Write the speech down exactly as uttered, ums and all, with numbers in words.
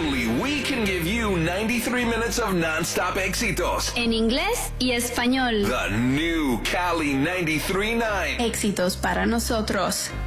only we can give you ninety-three minutes of non-stop éxitos. En inglés y español. The new Cali ninety-three point nine. Éxitos para nosotros.